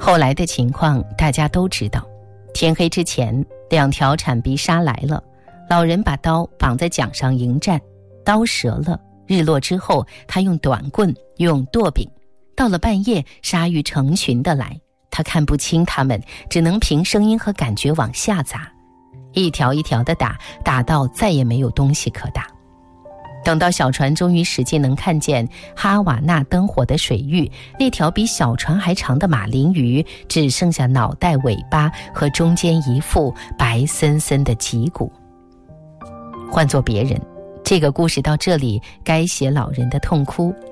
后来的情况大家都知道，天黑之前2条铲鼻鲨来了，老人把刀绑在桨上迎战，刀折了，日落之后他用短棍用舵柄，到了半夜鲨鱼成群的来，他看不清它们，只能凭声音和感觉往下砸，一条一条的打，打到再也没有东西可打。等到小船终于使劲能看见哈瓦那灯火的水域，那条比小船还长的马林鱼只剩下脑袋、尾巴和中间一副白森森的脊骨。换做别人，这个故事到这里该写老人的痛哭，